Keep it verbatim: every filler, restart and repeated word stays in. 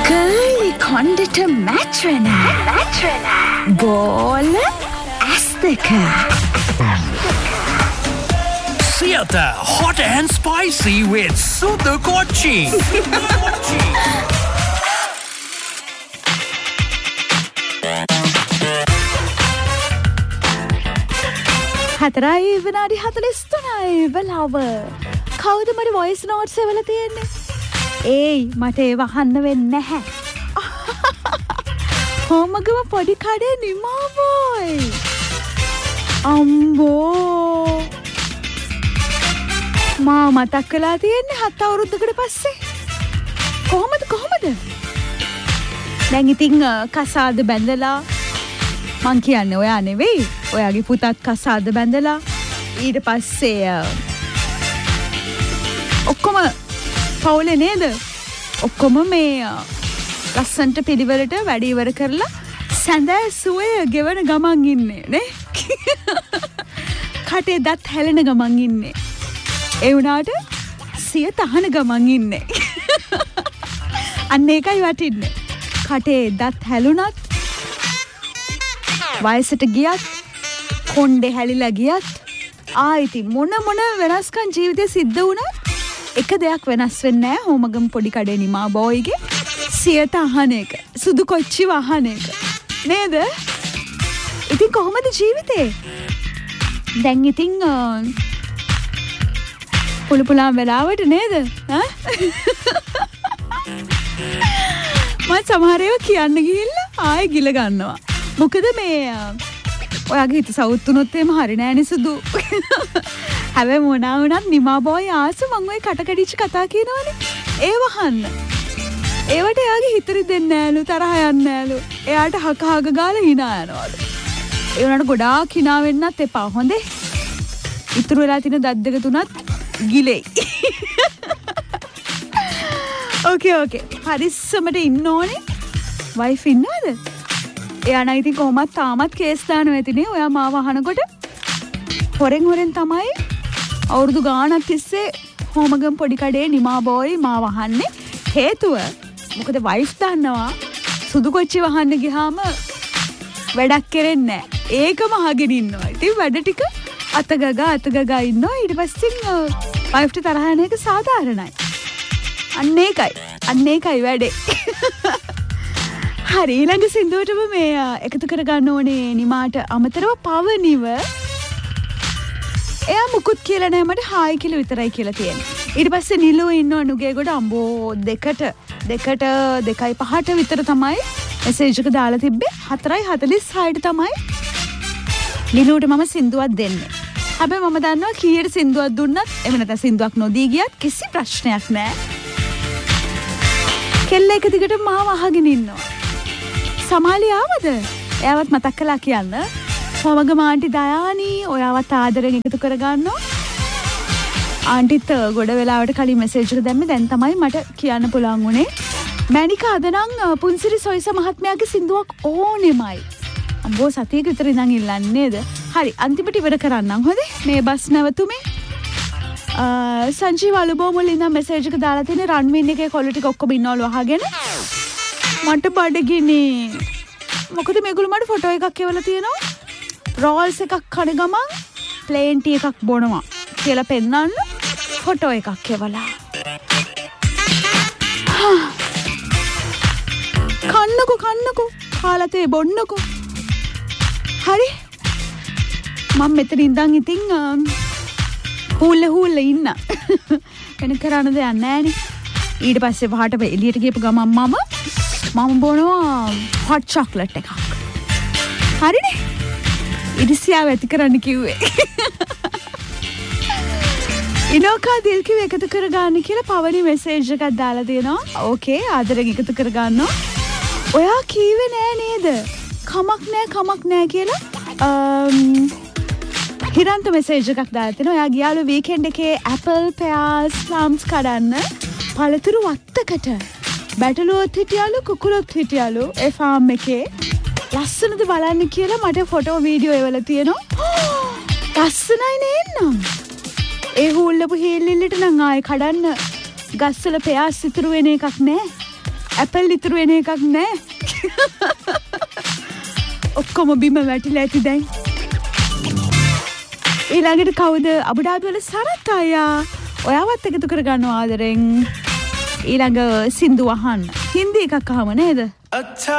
curly කොණ්ඩට match වෙන match වෙන බෝල ඇස් දෙක Siata hot and spicy with Sudha Kochi. හතරයි විනාඩි හතළිස් තුනයි වෙලාව. කවුද මට voice notes එවලා තියෙන්නේ? ඒයි මට ඒව අහන්න වෙන්නේ නැහැ. හොමගම පොඩි කඩේ නිමා බෝයි. අම්බෝ. මා මතක් කළා තියෙන්නේ හත් අවුරුද්දකට පස්සේ. කොහොමද කොහොමද? දැන් ඉතින් කසාද බැඳලා මං කියන්නේ ඔයා නෙවෙයි. ඔයාගේ පුතත් කසාද බැඳලා ඊට පස්සේ ඔක්කොම පවුලේ නේද? ඔක්කොම මේ ලස්සන්ට පිළිවෙලට වැඩ ඉවර කරලා සඳ සුවය ගෙවන ගමන් ඉන්නේ නේ. කටේ දත් හැලෙන ගමන් ඉන්නේ. ඒ වුණාට සිය තහන ගමන් ඉන්නේ. අන්න ඒකයි වටින්නේ. කටේ දත් හැලුණත් වයසට ගියත් කොණ්ඩේ හැලිලා ගියත් ආයිති මොන මොන වෙනස්කම් ජීවිතේ සිද්ධ වුණත් එක දෙයක් වෙනස් වෙන්නේ නැහැ. හොමගම පොඩි කඩේ නිමා බෝයිගේ සියත අහන එක. සුදු කොච්චි වහන එක. නේද? ඉතින් කොහොමද ජීවිතේ? දැන් ඉතින් පුළු පුළාම් වෙලාවට නේද? ඈ මම සමහර ඒවා කියන්න ගිහිල්ලා ආයෙ ගිල ගන්නවා. මොකද මේ ඔයාගේ හිත සවුත් වුණොත් එහෙම හරි නෑනේ සුදු. හැබැයි මොනවා වුණත් නිමා බෝයි ආස මං ඔය කටකඩිච්ච කතා කියනවනේ. ඒව අහන්න. ඒවට එයාගේ හිත රිදෙන්නේ නෑලු, තරහ යන්නේ නෑලු. එයාට හක හක ගාලා hina යනවලු. ඒ වුණාට ගොඩාක් hina වෙන්නත් එපා. හොඳේ. ඉතුරු වෙලා තියෙන දත් දෙක තුනත් ගිලෙයි. ඕකේ ඕකේ. හරිස්සමට ඉන්න ඕනේ. වයිෆ් ඉන්නවද? එයා නම් ඉතින් කොහොමත් තාමත් කේස් දානවා ඇතිනේ. ඔයා මාව අහනකොට හොරෙන් හොරෙන් තමයි අවුරුදු ගාණක් තිස්සේ හොමගම් පොඩි කඩේ නිමා බෝයි මාව අහන්නේ. හේතුව මොකද වයිෆ් දන්නවා සුදු කොච්චි වහන්න ගියාම වැඩක් කරෙන්නේ නැහැ. ඒකම අහගෙන ඉන්නවා. ඉතින් වැඩ ටික අතගගා අතගගා ඉන්නවා. ඊට පස්සේ වයිෆ්ට තරහ යන එක සාධාරණයි. අන්න ඒකයි. අන්න ඒකයි වැඩේ. හරි ඊළඟ සින්දුවටම මේ එකතු කරගන්න ඕනේ නිමාට අමතරව පවනිව. එයා මුකුත් කියලා නැහැ මට හායි කියලා විතරයි කියලා තියෙන්නේ. ඊට පස්සේ නිලු ඉන්නව නුගේගොඩ අම්බෝ දෙකට දෙකට දෙකයි පහට විතර තමයි මෙසේජ් එක දාලා තිබ්බේ. හතරයි හතළිස් හයට තමයි නිලුට මම සින්දුවක් දෙන්නේ. හැබැයි මම දන්නවා කීයට සින්දුවක් දුන්නත් එහෙම නැත්නම් සින්දුවක් නොදී ගියත් කිසි ප්‍රශ්නයක් නැහැ. කෙල්ල එක දිගට මාව අහගෙන ඉන්නවා. සමාලි ආවද? එයාවත් මතක් කළා කියන්න. හොමගම ආන්ටි දයානි ඔයාවත් ආදරෙන් එකතු කරගන්නවා. ආන්ටිත් ගොඩ වෙලාවට කලින් මෙසේජ් එක දැම්මේ. දැන් තමයි මට කියන්න පුළුවන් උනේ. මැනිකා අද නම් පුන්සිරි සොයිස මහත්මයාගේ සින්දුවක් ඕනෙමයි. අම්බෝ සතියක විතර ඉඳන් ඉල්ලන්නේ නේද? හරි අන්තිමට ඉවර කරන්නම් හොඳේ. මේ බස් නැවතුමේ සංජීව අලුබෝ මුලින් ඉඳන් මෙසේජ් එක දාලා තියෙන රන්වින් එකේ කොළු ටික ඔක්කොම ඉන්නවලු අහගෙන. මට බඩගිනි. මොකද මේගොල්ලෝ මට ෆොටෝ එකක් එවලා තියෙනවා. රෝල්ස් එකක් කන ගමන් ප්ලේන් ටී එකක් බොනවා කියලා පෙන්නන්න ෆොටෝ එකක් එවලා. කන්නකෝ කන්නකෝ කාලතේ බොන්නකෝ. හරි මම මෙතන ඉඳන් ඉතින් හූල්ල හූල්ල ඉන්න. වෙන කරන්න දෙයක් නෑනේ. ඊට පස්සේ වහට එළියට ගිහපු ගමන් මම මම බොනවා හොට් චොක්ලට් එකක්. හරිනේ? ඉරිසියාව ඇති කරන්න කිව්වේ. ඉනෝකා දිල් කිව්වේ එකතු කරගන්න කියලා පවනි මෙසේජ් එකක් දාලා තියෙනවා. ඕකේ ආදරෙන් එකතු කරගන්නවා. ඔයා කීවේ නෑ නේද? කමක් නෑ කමක් නෑ කියලා. හිරන්ත මෙසේජ් එකක් දාලා තිනවා. එයා ගියාලු වීකෙන්ඩ් එකේ ඇපල් පෙයාස් ප්ලම්ස් කඩන්න පළතුරු වත්තකට. බැටළුවොත් හිටියලු කුකුලොත් හිටියලු ඒ ෆාම් එකේ. ලස්සනද බලන්න කියලා මට ෆොටෝ වීඩියෝ එවලා තියෙනවා. ලස්සනයි නේන්නම්. ඒ හූල්ලපු හීල්ලිල්ලට නම් ආයේ කඩන්න ගස්වල පෙයාස් ඉතුරු වෙන එකක් නෑ. ඇපල් ඉතුරු වෙන එකක් නෑ. ඔක්කොම බිම වැටිලා ඇති දැන්. ඊළඟට කවුද? අබුඩාබි වල සරත් අයියා. ඔයාවත් එකතු කරගන්න ආදරෙන්. ඊළඟ සින්දු අහන්න. හින්දි එකක් අහම නේද?